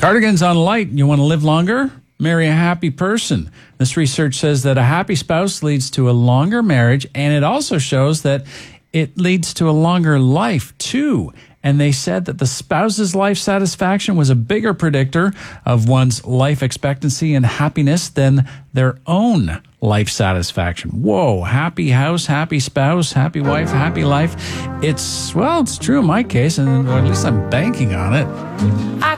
Cardigans on Light. You want to live longer? Marry a happy person. This research says that a happy spouse leads to a longer marriage, and it also shows that it leads to a longer life, too. And they said that the spouse's life satisfaction was a bigger predictor of one's life expectancy and happiness than their own life satisfaction. Whoa, happy house, happy spouse, happy wife, happy life. It's true in my case, and or at least I'm banking on it.